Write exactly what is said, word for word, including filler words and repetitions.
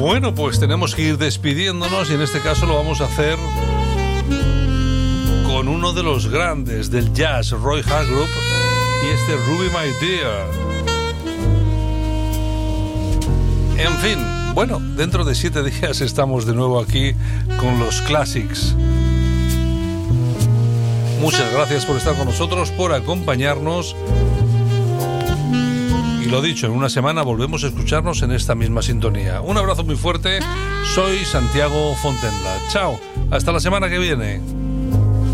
Bueno, pues tenemos que ir despidiéndonos y en este caso lo vamos a hacer con uno de los grandes del jazz, Roy Hargrove, y este Ruby My Dear. En fin, bueno, dentro de siete días estamos de nuevo aquí con los Classics. Muchas gracias por estar con nosotros, por acompañarnos. Y lo dicho, en una semana volvemos a escucharnos en esta misma sintonía. Un abrazo muy fuerte. Soy Santiago Fontenla. Chao. Hasta la semana que viene.